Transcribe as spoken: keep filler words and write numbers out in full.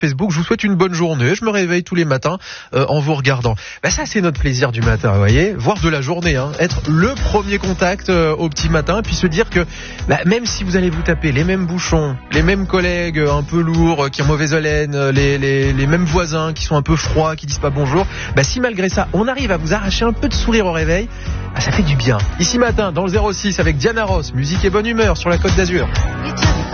Facebook, je vous souhaite une bonne journée. Je me réveille tous les matins euh, en vous regardant. Bah ça, c'est notre plaisir du matin, vous voyez, voire de la journée, hein. Être le premier contact euh, au petit matin, et puis se dire que bah, même si vous allez vous taper les mêmes bouchons, les mêmes collègues euh, un peu lourds, euh, qui ont mauvaise haleine, euh, les, les, les mêmes voisins qui sont un peu froids, qui disent pas bonjour, bah si malgré ça, on arrive à vous arracher un peu de sourire au réveil, bah, ça fait du bien. Ici matin, dans le zéro six, avec Diana Ross, musique et bonne humeur sur la Côte d'Azur.